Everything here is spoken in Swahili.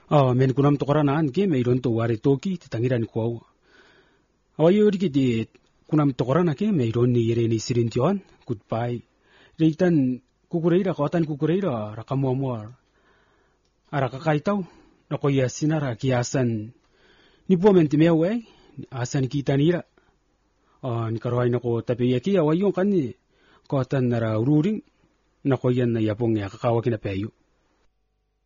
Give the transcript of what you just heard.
Men kunam tokoranaan ke me iron to ware toki titangiran ko. Awayo di kunam tokorana ke me iron ni yere ni sirintion goodbye. Reitan kukureira kotan kukureira rakamuamor. Ara kakaitaw nako yasinara kiasan ni pomenti mewe asan kitanira. Ni karoy nako tapiyaki awayo kan ni kotan nara ururing nako yan na yapong ya kakawakin na payo.